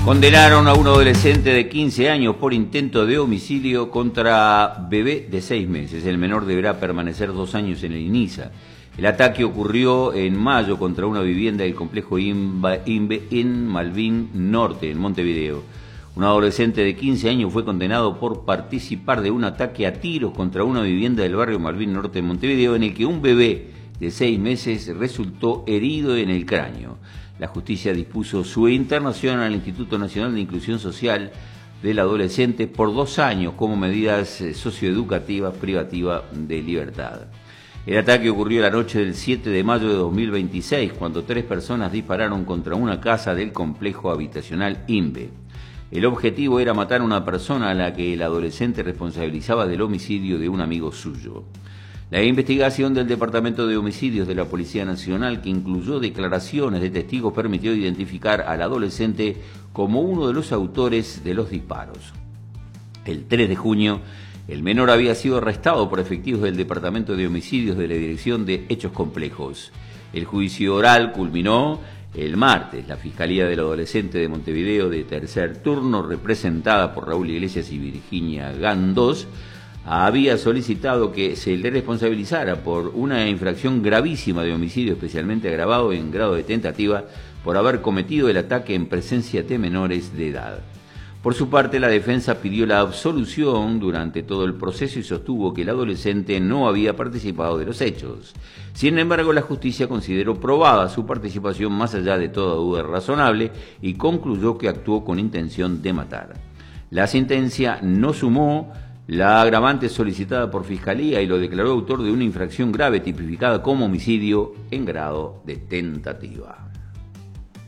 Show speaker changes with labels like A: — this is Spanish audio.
A: Condenaron a un adolescente de 15 años por intento de homicidio contra bebé de 6 meses. El menor deberá permanecer 2 años en el INISA. El ataque ocurrió en mayo contra una vivienda del complejo INVE en Malvin Norte, en Montevideo. Un adolescente de 15 años fue condenado por participar de un ataque a tiros contra una vivienda del barrio Malvin Norte de Montevideo, en el que un bebé de 6 meses resultó herido en el cráneo. La justicia dispuso su internación al Instituto Nacional de Inclusión Social del Adolescente por 2 años como medidas socioeducativas privativas de libertad. El ataque ocurrió la noche del 7 de mayo de 2026, cuando 3 personas dispararon contra una casa del complejo habitacional INVE. El objetivo era matar a una persona a la que el adolescente responsabilizaba del homicidio de un amigo suyo. La investigación del Departamento de Homicidios de la Policía Nacional, que incluyó declaraciones de testigos, permitió identificar al adolescente como uno de los autores de los disparos. El 3 de junio, el menor había sido arrestado por efectivos del Departamento de Homicidios de la Dirección de Hechos Complejos. El juicio oral culminó el martes. La Fiscalía del Adolescente de Montevideo, de tercer turno, representada por Raúl Iglesias y Virginia Gandós, había solicitado que se le responsabilizara por una infracción gravísima de homicidio especialmente agravado en grado de tentativa por haber cometido el ataque en presencia de menores de edad. Por su parte, la defensa pidió la absolución durante todo el proceso y sostuvo que el adolescente no había participado de los hechos. Sin embargo, la justicia consideró probada su participación más allá de toda duda razonable y concluyó que actuó con intención de matar. La sentencia no sumó la agravante solicitada por Fiscalía y lo declaró autor de una infracción grave tipificada como homicidio en grado de tentativa.